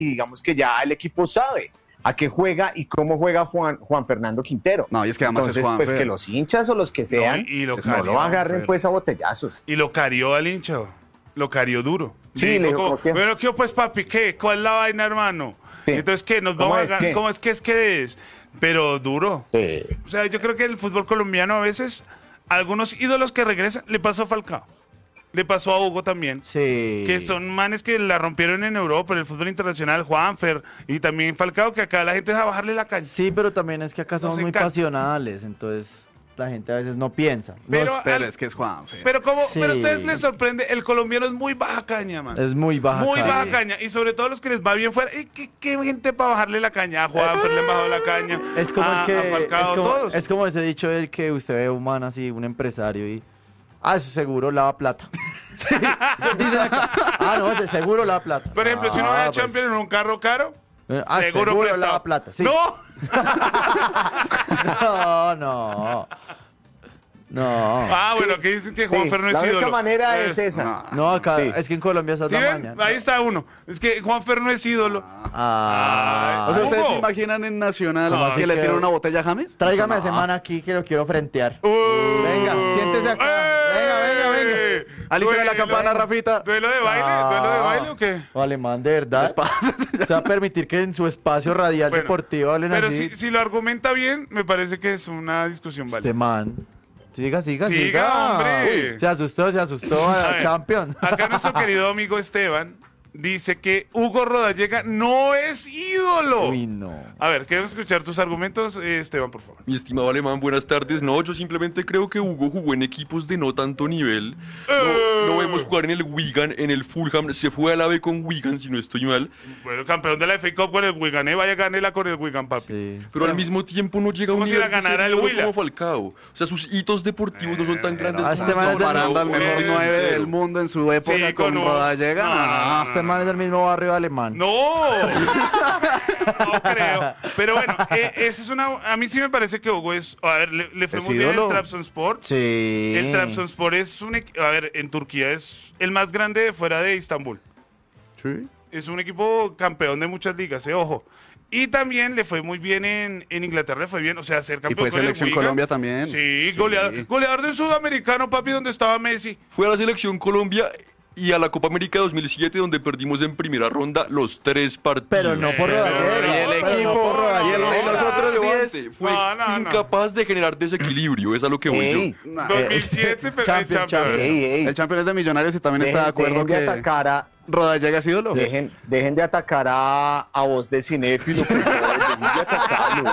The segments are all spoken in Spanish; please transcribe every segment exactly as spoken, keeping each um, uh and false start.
y digamos que ya el equipo sabe a qué juega y cómo juega Juan, Juan Fernando Quintero. No, y es que además Entonces, es Juanfer. pues que los hinchas o los que sean, No, y- y lo no carió, lo agarren Juanfer. pues a botellazos. Y lo carió al hincha, lo carió duro. Sí, Y le dijo como, como que- bueno, ¿qué pues, papi? ¿Qué? ¿Cuál es la vaina, hermano? Sí. Entonces, ¿qué? ¿Nos ¿Cómo vamos a es ganar? que? ¿Cómo es que es que es? Pero duro. Sí. O sea, yo creo que el fútbol colombiano a veces, algunos ídolos que regresan, le pasó a Falcao. Le pasó a Hugo también. Sí. Que son manes que la rompieron en Europa, en el fútbol internacional, Juanfer y también Falcao, que acá la gente es a bajarle la calle. Sí, pero también es que acá Nos somos muy encanta. pasionales, entonces la gente a veces no piensa. No, Pero, Pero al- es que es Juanfer. pero como, Sí. pero a ustedes les sorprende, el colombiano es muy baja caña, man. es muy baja. Muy calle. baja caña. Y sobre todo los que les va bien fuera. ¿Y qué, qué gente para bajarle la caña? A Juanfer le han bajado la caña. Es como a, el que a Falcao, es como, todos. es como ese dicho del que usted ve un man así, un empresario y ah, eso seguro lava plata. Sí, eso dicen acá. Ah, no, ese seguro lava plata. Por ejemplo, si uno va Ah, a pues, Champions en un carro caro, ah, seguro, seguro prestado. lava plata. Sí. ¡No! No, no. No. Ah, Sí. bueno, que dicen que Sí, Juanfer no es la única ídolo. manera Eh, es esa. No, acá Sí. es que en Colombia esa es ¿Sí la ven? maña. Ahí está uno. Es que Juanfer no es ídolo. Ah. O sea, ¿ustedes Hugo. se imaginan en Nacional ¿Cómo que así le que- tiran una botella a James? Tráigame a Eso ese no. man aquí que lo quiero frentear. Uh, Venga, siéntese acá. Venga, venga, venga. Alícele la Duelo- campana, Rafita. ¿Duelo de baile? ¿Duelo de baile o qué? O alemán, de verdad. Se va a permitir que en su espacio radial Bueno, deportivo hablen Pero así. si, si lo argumenta bien, me parece que es una discusión Este válida. man. Siga, siga, Siga, siga. hombre. Uy, se asustó, se asustó A a ver, Champion. Acá nuestro querido amigo Esteban dice que Hugo Rodallega no es ídolo. Uy, no. A ver, queremos escuchar tus argumentos, eh, Esteban, por favor. Mi estimado alemán, buenas tardes. No, yo simplemente creo que Hugo jugó en equipos de no tanto nivel. No, no vemos jugar en el Wigan, en el Fulham. Se fue a la B con Wigan, si no estoy mal. Bueno, campeón de la F A Cup con el Wigan, ¿eh? Vaya, ganela con el Wigan, papi. Sí. Pero al mismo tiempo no llega a un Como si nivel la de ser ganara el ídolo Huila. como Falcao. O sea, sus hitos deportivos no son tan grandes. Ah, este man es del- Comparando al mejor Eh, nueve del mundo en su época Sí, con con un- Rodallega. No, no, no. Este man es del mismo barrio alemán. No, no creo. Pero bueno, eh, esa es una. A mí sí me parece que Hugo es. A ver, le, le fue Es muy bien ídolo. el Trabzonspor. Sí. El Trabzonspor es un. equ- A ver, en Turquía es el más grande de fuera de Estambul. Sí. Es un equipo campeón de muchas ligas, eh, ojo. Y también le fue muy bien en, en Inglaterra, le fue bien, o sea, ser Y campeón fue con el selección Wigan. Colombia también. Sí, goleador, goleador del sudamericano, papi, donde estaba Messi. Fue a la selección Colombia y a la Copa América dos mil siete, donde perdimos en primera ronda los tres partidos. Pero no por Eh, Rodallega. y el pero no equipo, por Rodallega. y el- Y los no, otros no, diez fue no, no, no. incapaz de generar desequilibrio. Es a lo que voy Ey, yo. Nah, dos mil siete, pero Champion, Champions. Champion. ey, ey. El campeón es de Millonarios y también Dejen, está de acuerdo dejen de que atacar a Rodallega es ídolo. dejen, dejen de atacar a, a voz de cinéfilo, por favor, dejen de atacarlo,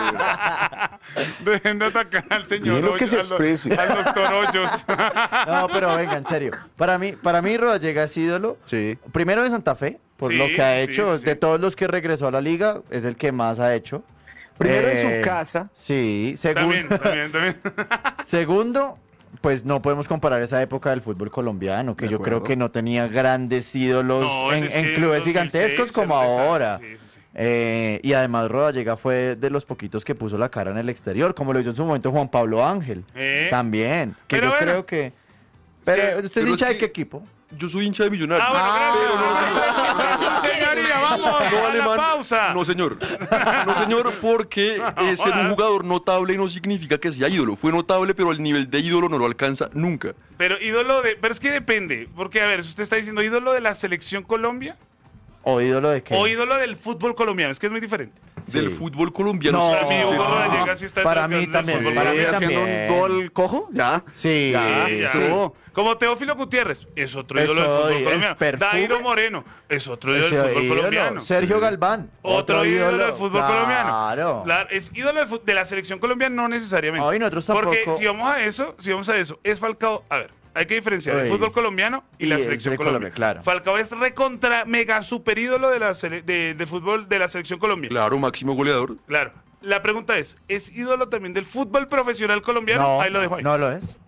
güey. Dejen de atacar al señor Dejen lo que Hoyos, se al, do- exprese. al doctor Hoyos. No, pero venga, en serio. Para mí, para mí Rodallega es ídolo. Sí. Primero en Santa Fe, por Sí, lo que ha sí, hecho. sí, sí. De todos los que regresó a la liga, es el que más ha hecho. Primero en Eh, su casa. Sí. También, Segundo, también, también. segundo, pues no podemos comparar esa época del fútbol colombiano, que De yo creo acuerdo. que no tenía grandes ídolos No, en, es en que clubes dos mil gigantescos seis como era un desastre, ahora. sí, sí, sí. Eh, y además Rodallega fue de los poquitos que puso la cara en el exterior, como lo hizo en su momento Juan Pablo Ángel. Eh. También. Que Pero yo bueno, creo que... Pero, que- ¿usted es pero es hincha de que- qué equipo? Yo soy hincha de Millonarios. Ah, bueno, gracias. Señoría, vamos No, a la alemán. pausa. No, señor. No, señor, porque eh, ser un jugador notable no significa que sea ídolo. Fue notable, pero el nivel de ídolo no lo alcanza nunca. Pero ídolo de. Pero es que depende. Porque, a ver, si usted está diciendo ídolo de la selección Colombia ¿O ídolo de qué? o ídolo del fútbol colombiano. Es que es muy diferente. Del fútbol colombiano. No, sí, Para mí, sí, Hugo sí. Rodallega sí está Para entre los mí grandes del también, fútbol para mí colombiano. haciendo también. un gol cojo, ya. Sí, Ya, Ya. estuvo. Como Teófilo Gutiérrez, es otro Eso, ídolo del fútbol el colombiano. perfume. Dairo Moreno, es otro ídolo ese del fútbol ídolo. colombiano. Sergio Galván. Otro ídolo del fútbol colombiano. Claro. Claro, es ídolo del fu- de la selección colombiana, no necesariamente. Ay, nosotros Porque tampoco. si vamos a eso, si vamos a eso, es Falcao. A ver, hay que diferenciar el Uy. fútbol colombiano y, Y la el selección de colombiana. Colombia, claro. Falcao es recontra mega super ídolo de la sele- de, de fútbol de la selección colombiana. Claro, máximo goleador. Claro. La pregunta es, ¿es ídolo también del fútbol profesional colombiano? No, Ahí lo dejo ahí. no lo es.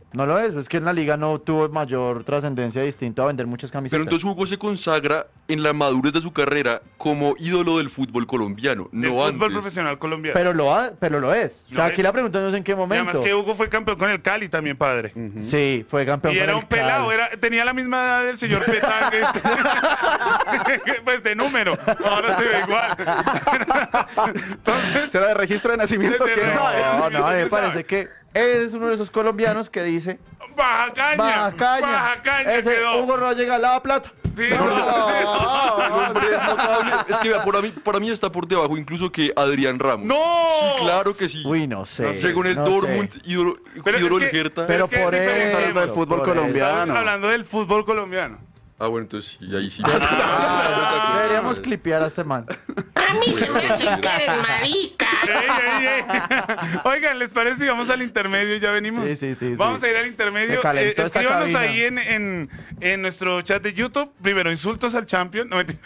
No lo es, es que en la liga no tuvo mayor trascendencia distinto a vender muchas camisetas. Pero entonces Hugo se consagra en la madurez de su carrera como ídolo del fútbol colombiano, Del no fútbol antes. profesional colombiano. Pero lo, ha- pero lo es. O sea, Lo aquí es. la pregunta no es en qué Y momento. además que Hugo fue campeón con el Cali también, padre. Sí, fue campeón Y con era el un pelado, Cali. era, tenía la misma edad del señor Petán, este. Pues de número, ahora se ve igual. Entonces, ¿Será de registro de nacimiento? De- de- ¿Quién sabe? No, no, a mí me ¿Quién sabe? parece que es uno de esos colombianos que dice Baja Caña, Baja Caña. Baja Caña Ese quedó. Hugo Roa llega a Lava Plata. Sí, No, no, sí. El hombre es notable. Es que vea, para mí, para mí está por debajo incluso que Adrián Ramos. ¡No! Sí, claro que sí. Uy, no sé. Según el no sé. Dortmund, ídolo, Pero es ídolo que- del Hertha. Pero Es que por es diferente. eso. Del fútbol por eso. colombiano. Estamos hablando del fútbol colombiano. Ah, bueno, entonces sí, ahí sí. Ah, deberíamos clipear a este man. A mí se me hace que eres marica. Ey, ey, ey. Oigan, ¿les parece si vamos al intermedio? Ya venimos. Sí, sí, sí, Vamos sí. a ir al intermedio. Se calentó esta escríbanos cabina. ahí en, en, en nuestro chat de YouTube. Primero, insultos al champion. No, mentira.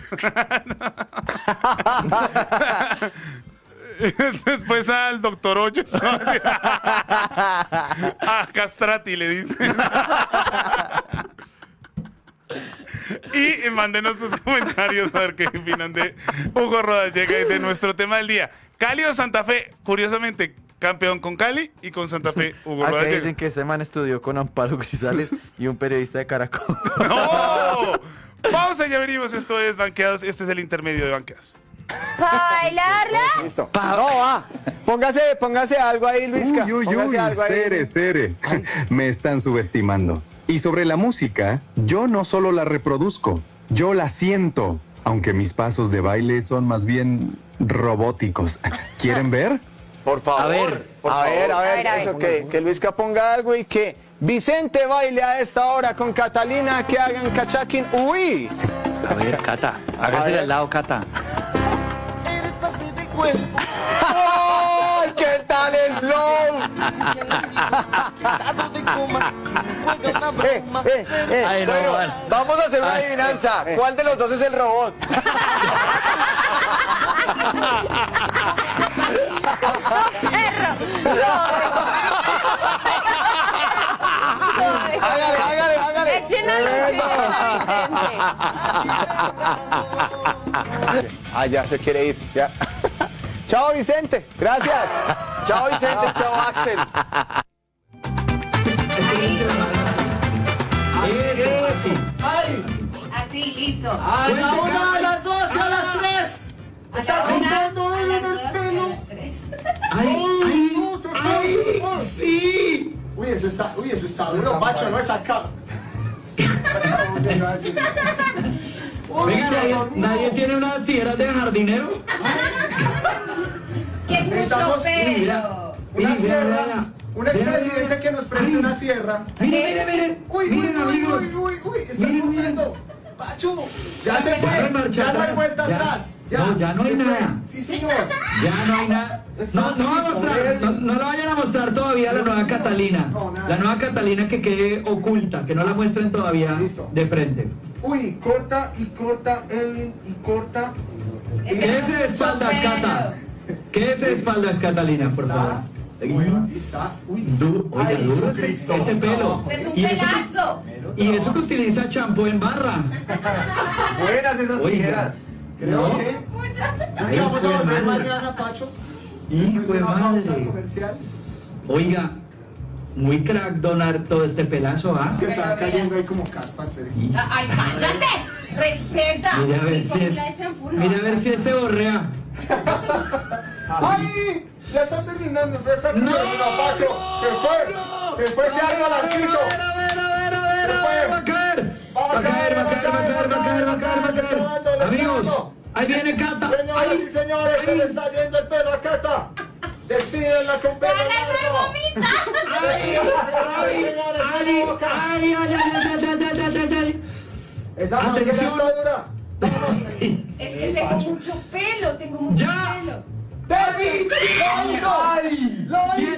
Después al doctor Hoyos. A Castrati le dicen. Y mándenos tus comentarios a ver qué opinan de Hugo Rodallega y de nuestro tema del día. Cali o Santa Fe, curiosamente, campeón con Cali y con Santa Fe, Hugo Acá Rodallega. dicen que este man estudió con Amparo Grisales y un periodista de Caracol. ¡No! Pausa, ya venimos. Esto es Banqueados. Este es el intermedio de Banqueados. ¿Bailarla? Listo. No, va. Póngase, póngase algo ahí, Luisca. Uy, uy, uy, Póngase algo ahí. Cere, Cere. Me están subestimando. Y sobre la música, yo no solo la reproduzco, yo la siento. Aunque mis pasos de baile son más bien robóticos. ¿Quieren ver? Por favor. A ver, por a ver, a ver, A ver, a ver. eso, que, que Luisca ponga algo y que Vicente baile a esta hora con Catalina, que hagan cachaquín. ¡Uy! A ver, Cata. Hágase ver. al lado, Cata. ¡Ay, qué tal el flow! eh, eh, eh. Ay, no, bueno, man. vamos a hacer una adivinanza. ¿Cuál de los dos es el robot? Hágale, hágale, hágale. Echen a Vicente. Ah, ya se quiere ir, ya. Chao, Vicente. Gracias. Chao, Vicente. Chao, Axel. Así, listo. A la una, a las dos y a las tres. Está contando él en el pelo. ¡Ay, sí! Uy, eso está, uy, eso está duro, Pacho, no es acá. Venga, ¿nadie, nadie tiene unas tijeras de jardinero? Que es mucho Necesitamos- pelo. Una sierra. Un expresidente que nos preste una sierra. Miren, miren, miren. Uy, uy, Miren, uy, amigos. uy, uy, uy, está Miren, corriendo. Pacho, ya se Ya no hay fue. marcha Ya no hay atrás. vuelta Ya. atrás. No, ya no hay se fue. nada. Sí, señor. Ya no hay nada. No, no va a mostrar, no, no la vayan a mostrar todavía la nueva Catalina. No, nada. La nueva Catalina que quede oculta, que no la muestren todavía Listo. de frente. Uy, corta y corta, Evelyn, y corta. Quédese de espaldas, Cata. Quédese de espaldas, Catalina, por favor. Bueno, ahí está. Uy, Du- Oiga, ay, duro ese, Jesucristo. ese pelo. Este es un Y eso, pelazo. y eso que utiliza champú en barra. Buenas esas Oiga. tijeras. Creo No. que. Creo que vamos a Hijo de volver madre. mañana, Pacho. Hijo Después de una pausa madre. comercial. Oiga, muy crack donar todo este pelazo, ¿ah? Que están cayendo ahí como caspas, pero. Ay, cállate. Respeta. Mira a ver Y si con es- la de champú, no. Mira a ver si ese borrea. ¡Ay! Ya está terminando, ya está terminando, Pacho. Se fue. Se fue ese árbol al piso. A ver, a ver, a ver, a ver, Se a fue. ver, va a caer. Va a caer, va a caer, va a caer, va a caer, va a caer, va a caer. Amigos, ahí viene Cata. Señoras Ahí. y señores, se le está yendo el pelo a Cata. Despídenla con pelo ¡Van a hacer largo. vomita! Despídenla, señoras y señores, Ay, con la boca. ay, ay, ay, ay, ay, ay, ay, ay, ay. Esa manguera Atención. está dura. Es que tengo mucho pelo, tengo mucho Ya. pelo. ¡David! ¡Lo hizo! ¡Lo hizo!